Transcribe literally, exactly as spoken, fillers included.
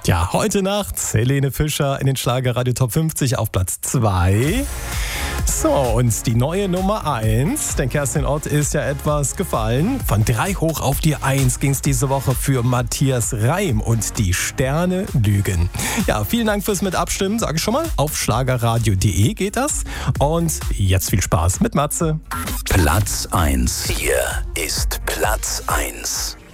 Ja, heute Nacht Helene Fischer in den Schlagerradio Top fünfzig auf Platz zwei. So, und die neue Nummer eins, denn Kerstin Ott ist ja etwas gefallen. Von drei hoch auf die eins ging es diese Woche für Matthias Reim und die Sterne lügen. Ja, vielen Dank fürs Mitabstimmen, sage ich schon mal. Auf schlagerradio punkt de geht das. Und jetzt viel Spaß mit Matze. Platz eins. Hier ist Platz eins.